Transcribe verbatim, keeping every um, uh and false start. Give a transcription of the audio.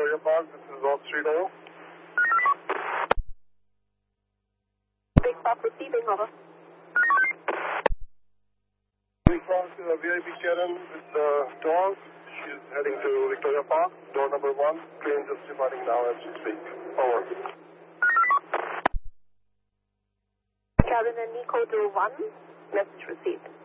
Victoria Park. This is Wall Street, over. Big Bob receiving, over. We crossed uh, V I P Karen with the uh, dog. She's heading to Victoria Park, door number one. Plane just departing now as we speak. Over. Karen and Nico to one. Message received.